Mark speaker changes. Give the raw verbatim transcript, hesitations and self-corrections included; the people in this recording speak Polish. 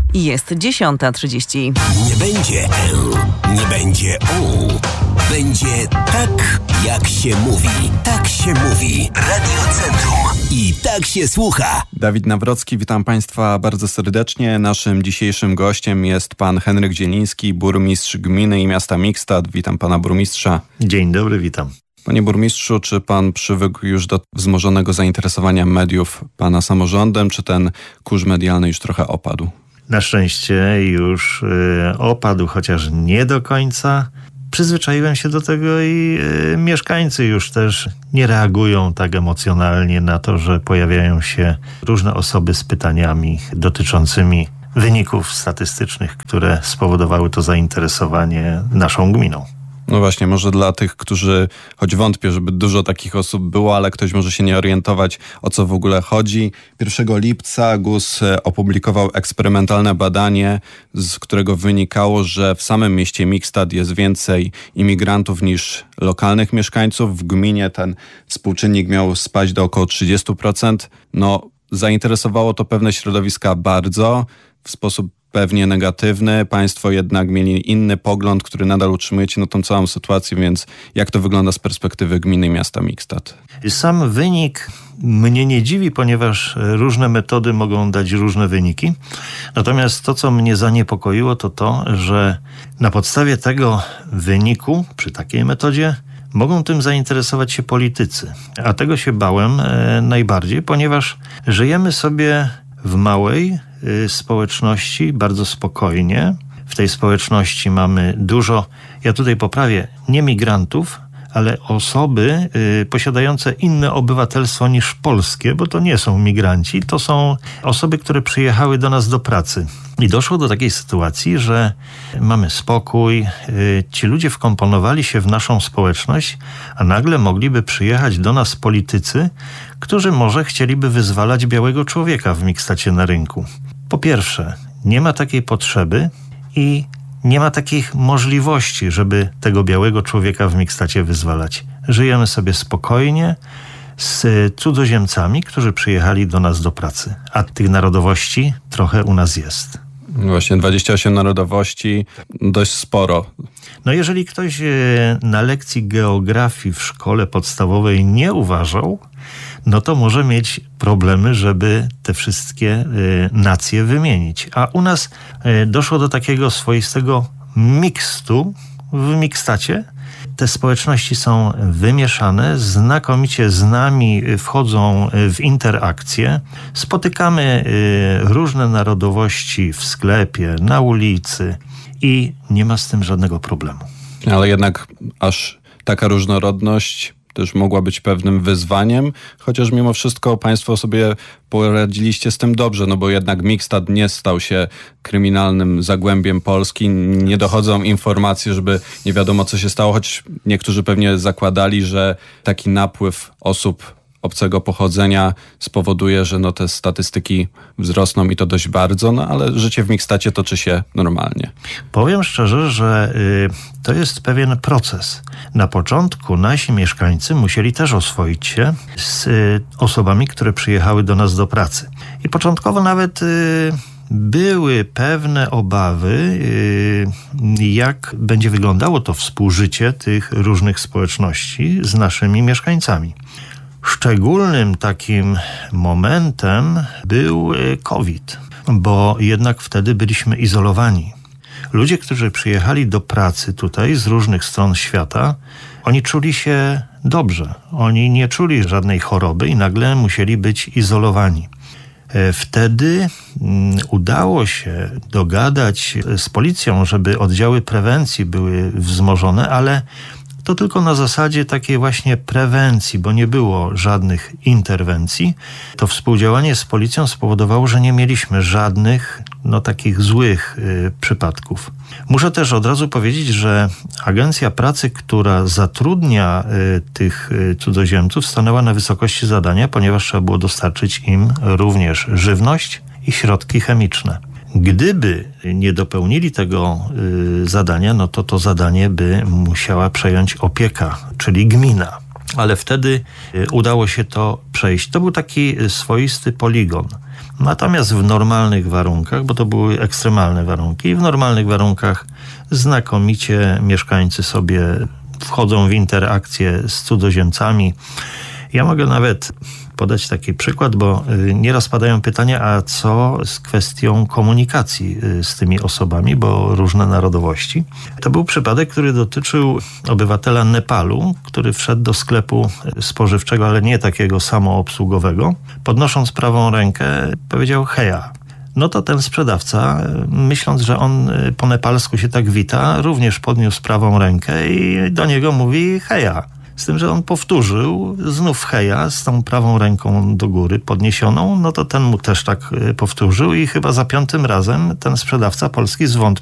Speaker 1: i jest dziesiąta trzydzieści.
Speaker 2: Nie będzie L, nie będzie U. Będzie tak, jak się mówi. Tak się mówi. Radio Centrum. I tak się słucha.
Speaker 3: Dawid Nawrocki, witam Państwa bardzo serdecznie. Naszym dzisiejszym gościem jest pan Henryk Zieliński, burmistrz gminy i miasta Mikstad. Witam pana burmistrza.
Speaker 4: Dzień dobry, witam.
Speaker 3: Panie burmistrzu, czy pan przywykł już do wzmożonego zainteresowania mediów pana samorządem, czy ten kurz medialny już trochę opadł?
Speaker 4: Na szczęście już y, opadł, chociaż nie do końca. Przyzwyczaiłem się do tego i y, mieszkańcy już też nie reagują tak emocjonalnie na to, że pojawiają się różne osoby z pytaniami dotyczącymi wyników statystycznych, które spowodowały to zainteresowanie naszą gminą.
Speaker 3: No właśnie, może dla tych, którzy, choć wątpię, żeby dużo takich osób było, ale ktoś może się nie orientować, o co w ogóle chodzi. pierwszego lipca G U S opublikował eksperymentalne badanie, z którego wynikało, że w samym mieście Mikstad jest więcej imigrantów niż lokalnych mieszkańców. W gminie ten współczynnik miał spaść do około trzydzieści procent. No, zainteresowało to pewne środowiska bardzo, w sposób pewnie negatywny. Państwo jednak mieli inny pogląd, który nadal utrzymujecie na tą całą sytuację, więc jak to wygląda z perspektywy gminy i miasta Mikstad?
Speaker 4: Sam wynik mnie nie dziwi, ponieważ różne metody mogą dać różne wyniki. Natomiast to, co mnie zaniepokoiło, to to, że na podstawie tego wyniku, przy takiej metodzie, mogą tym zainteresować się politycy. A tego się bałem e, najbardziej, ponieważ żyjemy sobie w małej y, społeczności, bardzo spokojnie. W tej społeczności mamy dużo, ja tutaj poprawię, nie migrantów, ale osoby y, posiadające inne obywatelstwo niż polskie, bo to nie są migranci, to są osoby, które przyjechały do nas do pracy. I doszło do takiej sytuacji, że mamy spokój, y, ci ludzie wkomponowali się w naszą społeczność, a nagle mogliby przyjechać do nas politycy, którzy może chcieliby wyzwalać białego człowieka w Mikstadzie na rynku. Po pierwsze, nie ma takiej potrzeby i nie ma takich możliwości, żeby tego białego człowieka w Mikstadzie wyzwalać. Żyjemy sobie spokojnie z cudzoziemcami, którzy przyjechali do nas do pracy. A tych narodowości trochę u nas jest.
Speaker 3: Właśnie dwadzieścia osiem narodowości, dość sporo.
Speaker 4: No jeżeli ktoś na lekcji geografii w szkole podstawowej nie uważał, no to może mieć problemy, żeby te wszystkie y, nacje wymienić. A u nas y, doszło do takiego swoistego mikstu w Mikstadzie. Te społeczności są wymieszane, znakomicie z nami wchodzą w interakcję. Spotykamy y, różne narodowości w sklepie, na ulicy i nie ma z tym żadnego problemu.
Speaker 3: Ale jednak aż taka różnorodność też mogła być pewnym wyzwaniem, chociaż mimo wszystko państwo sobie poradziliście z tym dobrze, no bo jednak Mikstad nie stał się kryminalnym zagłębiem Polski. Nie dochodzą informacje, żeby nie wiadomo co się stało, choć niektórzy pewnie zakładali, że taki napływ osób obcego pochodzenia spowoduje, że no te statystyki wzrosną i to dość bardzo, no ale życie w Mikstadzie toczy się normalnie.
Speaker 4: Powiem szczerze, że y, to jest pewien proces. Na początku nasi mieszkańcy musieli też oswoić się z y, osobami, które przyjechały do nas do pracy. I początkowo nawet y, były pewne obawy, y, jak będzie wyglądało to współżycie tych różnych społeczności z naszymi mieszkańcami. Szczególnym takim momentem był COVID, bo jednak wtedy byliśmy izolowani. Ludzie, którzy przyjechali do pracy tutaj z różnych stron świata, oni czuli się dobrze. Oni nie czuli żadnej choroby i nagle musieli być izolowani. Wtedy udało się dogadać z policją, żeby oddziały prewencji były wzmożone, ale to tylko na zasadzie takiej właśnie prewencji, bo nie było żadnych interwencji. To współdziałanie z policją spowodowało, że nie mieliśmy żadnych no, takich złych y, przypadków. Muszę też od razu powiedzieć, że Agencja Pracy, która zatrudnia y, tych y, cudzoziemców, stanęła na wysokości zadania, ponieważ trzeba było dostarczyć im również żywność i środki chemiczne. Gdyby nie dopełnili tego y, zadania, no to to zadanie by musiała przejąć opieka, czyli gmina. Ale wtedy y, udało się to przejść. To był taki swoisty poligon. Natomiast w normalnych warunkach, bo to były ekstremalne warunki, w normalnych warunkach znakomicie mieszkańcy sobie wchodzą w interakcję z cudzoziemcami. Ja mogę nawet podać taki przykład, bo nieraz padają pytania, a co z kwestią komunikacji z tymi osobami, bo różne narodowości. To był przypadek, który dotyczył obywatela Nepalu, który wszedł do sklepu spożywczego, ale nie takiego samoobsługowego. Podnosząc prawą rękę, powiedział heja. No to ten sprzedawca, myśląc, że on po nepalsku się tak wita, również podniósł prawą rękę i do niego mówi heja. Z tym, że on powtórzył znów heja z tą prawą ręką do góry podniesioną, no to ten mu też tak powtórzył i chyba za piątym razem ten sprzedawca polski zwątpił,